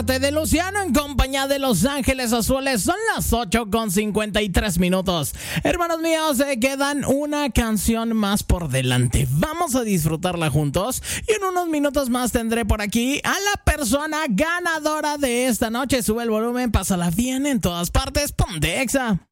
De Luciano en compañía de Los Ángeles Azules. Son las 8:53. Hermanos míos, quedan una canción más por delante. Vamos a disfrutarla juntos y en unos minutos más tendré por aquí a la persona ganadora de esta noche. Sube el volumen, pásala bien en todas partes. Ponte Exa.